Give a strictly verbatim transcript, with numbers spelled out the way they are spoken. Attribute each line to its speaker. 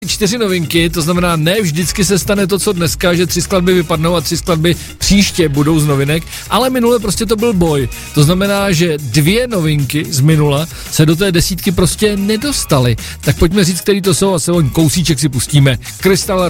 Speaker 1: Čtyři novinky, to znamená, ne vždycky se stane to, co dneska, že tři skladby vypadnou a tři skladby příště budou z novinek, ale minule prostě to byl boj. To znamená, že dvě novinky z minula se do té desítky prostě nedostaly. Tak pojďme říct, který to jsou a se on kousíček si pustíme. Crystal